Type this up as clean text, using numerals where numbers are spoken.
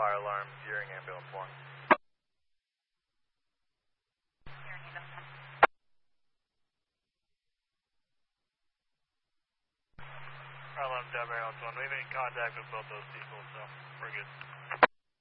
fire alarm, hearing ambulance 1. Fire alarm, ambulance 1. We've been in contact with both those people, so we're good.